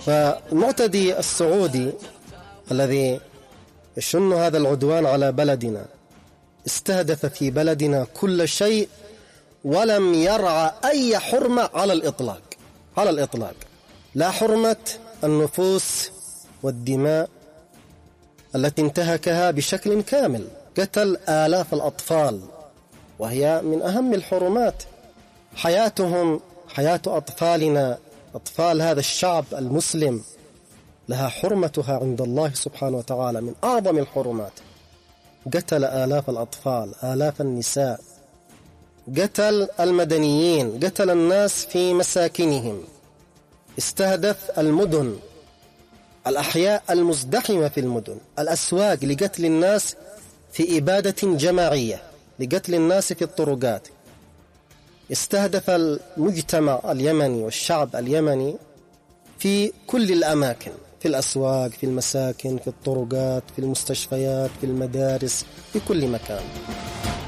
فالمعتدي السعودي الذي يشن هذا العدوان على بلدنا استهدف في بلدنا كل شيء ولم يرعى أي حرمة على الإطلاق، لا حرمة النفوس والدماء التي انتهكها بشكل كامل. قتل آلاف الأطفال وهي من أهم الحرمات. حياتهم، حياة أطفالنا، أطفال هذا الشعب المسلم لها حرمتها عند الله سبحانه وتعالى، من أعظم الحرمات. قتل آلاف الأطفال، آلاف النساء، قتل المدنيين، قتل الناس في مساكنهم، استهدف المدن، الأحياء المزدحمة في المدن، الأسواق، لقتل الناس في إبادة جماعية، لقتل الناس في الطرقات. استهدف المجتمع اليمني والشعب اليمني في كل الأماكن، في الأسواق، في المساكن، في الطرقات، في المستشفيات، في المدارس، في كل مكان.